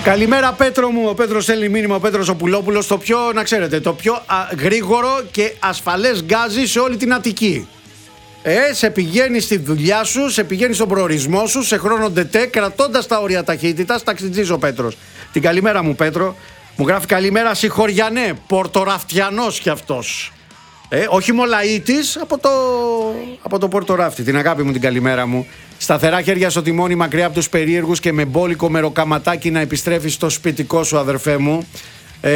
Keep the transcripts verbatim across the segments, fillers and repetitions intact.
Καλημέρα Πέτρο μου, ο Πέτρος στέλνει μήνυμα, ο Πέτρος ο Πουλόπουλος, το πιο, να ξέρετε, το πιο α, γρήγορο και ασφαλές γκάζι σε όλη την Αττική. Ε, σε πηγαίνει στη δουλειά σου, σε πηγαίνει στον προορισμό σου, σε χρόνο ντετέ, κρατώντας τα όρια ταχύτητας, ταξιτζής ο Πέτρος. Την καλημέρα μου Πέτρο, μου γράφει καλημέρα συγχωριανέ, πορτοραφτιανός κι αυτός. Ε, όχι μολαΐτης, από το, από το Πορτοράφτη. Την αγάπη μου, την καλημέρα μου. Σταθερά χέρια στο τιμόνι, μακριά από τους περίεργους και με μπόλικο μεροκαματάκι να επιστρέφεις στο σπιτικό σου, αδερφέ μου. Ε,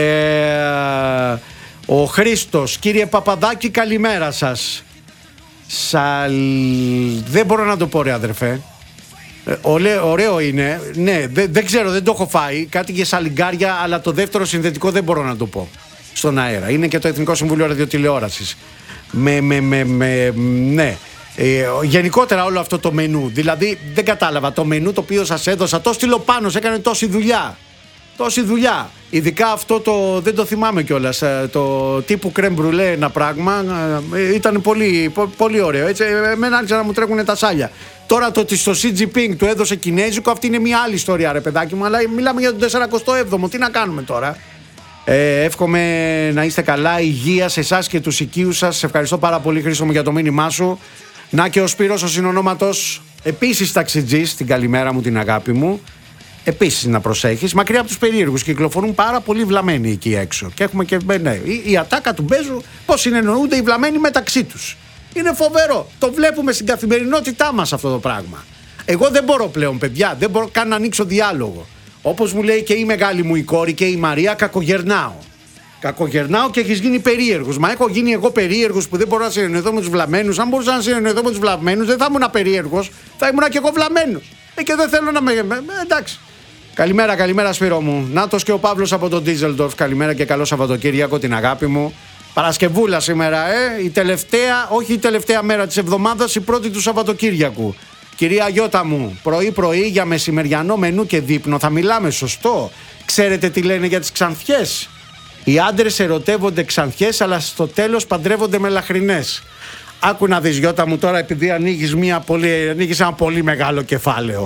ο Χρήστος, κύριε Παπαδάκη, καλημέρα σας. Σαλ... Δεν μπορώ να το πω, ρε αδερφέ. Ε, ολέ, ωραίο είναι. Ναι, δε, δεν ξέρω, δεν το έχω φάει. Κάτι για σαλιγκάρια, αλλά το δεύτερο συνδετικό δεν μπορώ να το πω στον αέρα. Είναι και το Εθνικό Συμβούλιο Ραδιοτηλεόρασης. Με, με, με, με, ναι. Ε, γενικότερα όλο αυτό το μενού. Δηλαδή δεν κατάλαβα το μενού το οποίο σας έδωσα. Το στείλω πάνω, έκανε τόση δουλειά. Τόση δουλειά. Ειδικά αυτό το, δεν το θυμάμαι κιόλας, το τύπου κρέμ μπρουλέ, ένα πράγμα. Ήταν πολύ, πο, πολύ ωραίο. Έτσι, εμένα άρχισαν να μου τρέχουν τα σάλια. Τώρα το ότι στο Xi Jinping του έδωσε κινέζικο, αυτή είναι μια άλλη ιστορία, ρε παιδάκι μου. Αλλά μιλάμε για τον σαρανταεπτό έβδομο. Τι να κάνουμε τώρα. Ε, εύχομαι να είστε καλά, υγεία σε εσάς και τους οικείους σας. Σε ευχαριστώ πάρα πολύ, Χρήστο μου, για το μήνυμά σου. Να και ο Σπύρος ο συνονόματος, επίσης ταξιτζής, την καλημέρα μου, την αγάπη μου. Επίσης να προσέχεις, μακριά από τους περίεργους, κυκλοφορούν πάρα πολύ βλαμμένοι εκεί έξω. Και έχουμε και, ναι, η, η ατάκα του Μπέζου, πώς συνεννοούνται οι βλαμμένοι μεταξύ τους. Είναι φοβερό. Το βλέπουμε στην καθημερινότητά μας αυτό το πράγμα. Εγώ δεν μπορώ πλέον, παιδιά, δεν μπορώ καν να ανοίξω διάλογο. Όπως μου λέει και η μεγάλη μου η κόρη και η Μαρία, κακογερνάω. Κακογερνάω και έχεις γίνει περίεργος. Μα έχω γίνει εγώ περίεργος που δεν μπορώ να συνεννοηθώ με τους βλαμμένους. Αν μπορούσα να συνεννοηθώ με τους βλαμμένους, δεν θα ήμουν περίεργος, θα ήμουν και εγώ βλαμμένος. Ε, και δεν θέλω να με. Ε, εντάξει. Καλημέρα, καλημέρα Σπύρο μου. Νάτος και ο Παύλος από τον Ντίζελντορφ. Καλημέρα και καλό Σαββατοκύριακο, την αγάπη μου. Παρασκευούλα σήμερα, ε. Η τελευταία, όχι η τελευταία μέρα της εβδομάδας, η πρώτη του Σαββατοκύριακου. Κυρία Γιώτα μου, πρωί-πρωί για μεσημεριανό μενού και δείπνο θα μιλάμε, σωστό. Ξέρετε τι λένε για τις ξανθιές? Οι άντρες ερωτεύονται ξανθιές, αλλά στο τέλος παντρεύονται με λαχρινές. Άκου να δεις, Γιώτα μου, τώρα, επειδή ανοίγεις, μια πολύ, ανοίγεις ένα πολύ μεγάλο κεφάλαιο.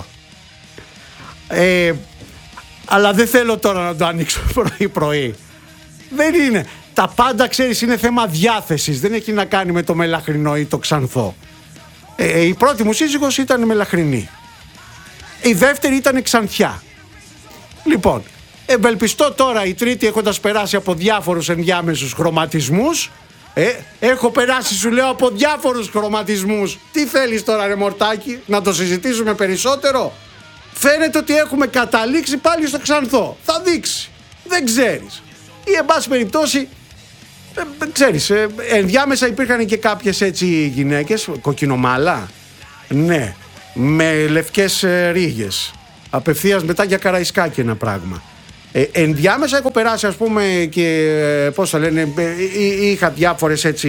Ε, αλλά δεν θέλω τώρα να το ανοίξω πρωί-πρωί. Δεν είναι. Τα πάντα, ξέρεις, είναι θέμα διάθεσης. Δεν έχει να κάνει με το μελαχρινό ή το ξανθό. Ε, η πρώτη μου σύζυγος ήταν μελαχρινή. Η δεύτερη ήταν ξανθιά. Λοιπόν, ευελπιστώ τώρα η τρίτη, έχοντας περάσει από διάφορους ενδιάμεσους χρωματισμούς. Ε, έχω περάσει, σου λέω, από διάφορους χρωματισμούς. Τι θέλεις τώρα, ρε μορτάκι, να το συζητήσουμε περισσότερο? Φαίνεται ότι έχουμε καταλήξει πάλι στο ξανθό. Θα δείξει. Δεν ξέρεις. Ή εν πάση περιπτώσει, ε, ξέρεις, ε, ενδιάμεσα υπήρχαν και κάποιες έτσι γυναίκες, κοκκινομάλα, ναι, με λευκές ε, ρίγες. Απευθείας μετά για Καραϊσκάκη ένα πράγμα. Ε, ενδιάμεσα έχω περάσει, ας πούμε, και ε, πώς θα λένε, ε, ε, είχα διάφορες έτσι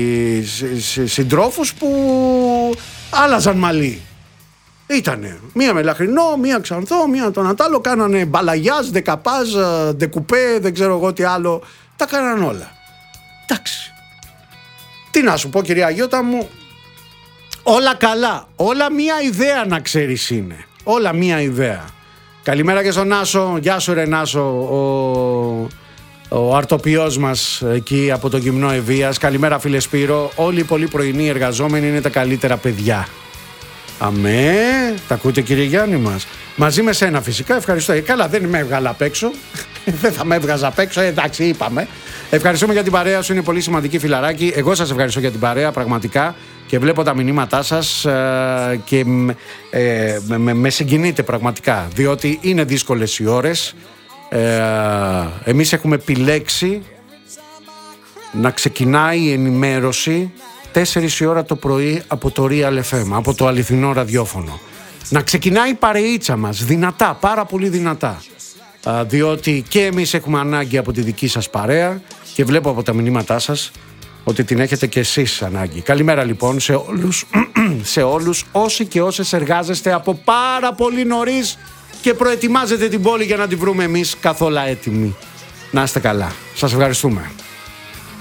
συντρόφους που άλλαζαν μαλλί. Ήτανε μία με λαχρινό, μία ξανθό, μία τον Ατάλο, κάνανε μπαλαγιάζ, δεκαπάζ, δεκουπέ, δεν ξέρω εγώ τι άλλο, τα κάνανε όλα. Εντάξει. Τι να σου πω, κυρία Γιώτα μου, όλα καλά, όλα μία ιδέα να ξέρεις είναι, όλα μία ιδέα. Καλημέρα και στον Νάσο, γεια σου ρε Νάσο, ο, ο αρτοποιός μας εκεί από το Γυμνό Ευβίας. Καλημέρα φίλε Σπύρο, όλοι οι πολύ πρωινοί εργαζόμενοι είναι τα καλύτερα παιδιά. Αμέ, τα ακούτε κύριε Γιάννη μας? Μαζί με σένα φυσικά, ευχαριστώ. Ε, καλά, δεν με έβγαλα απ' έξω. Δεν θα με έβγαζα απ' έξω, ε, εντάξει, είπαμε. Ευχαριστούμε για την παρέα σου, είναι πολύ σημαντική, φιλαράκι. Εγώ σας ευχαριστώ για την παρέα, πραγματικά. Και βλέπω τα μηνύματά σας ε, και ε, με, με συγκινείτε πραγματικά. Διότι είναι δύσκολες οι ώρες. Ε, εμείς έχουμε επιλέξει να ξεκινάει η ενημέρωση τέσσερις η ώρα το πρωί από το Real εφ εμ, από το αληθινό ραδιόφωνο. Να ξεκινάει η παρεΐτσα μας, δυνατά, πάρα πολύ δυνατά. Α, διότι και εμείς έχουμε ανάγκη από τη δική σας παρέα και βλέπω από τα μηνύματά σας ότι την έχετε και εσείς ανάγκη. Καλημέρα λοιπόν σε όλους, σε όλους όσοι και όσες εργάζεστε από πάρα πολύ νωρίς και προετοιμάζετε την πόλη για να την βρούμε εμείς καθόλου έτοιμη. Να είστε καλά. Σας ευχαριστούμε.